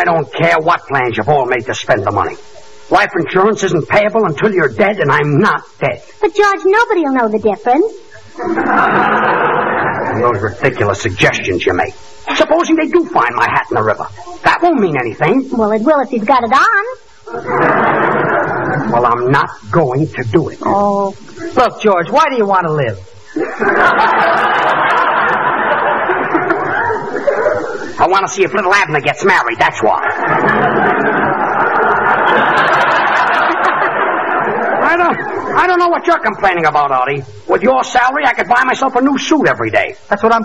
I don't care what plans you've all made to spend the money. Life insurance isn't payable until you're dead, and I'm not dead. But, George, nobody will know the difference. And those ridiculous suggestions you make. Supposing they do find my hat in the river. That won't mean anything. Well, it will if he's got it on. Well, I'm not going to do it. Oh. Look, George, why do you want to live? I want to see if little Abner gets married, that's why. I don't know what you're complaining about, Artie. With your salary, I could buy myself a new suit every day. That's what I'm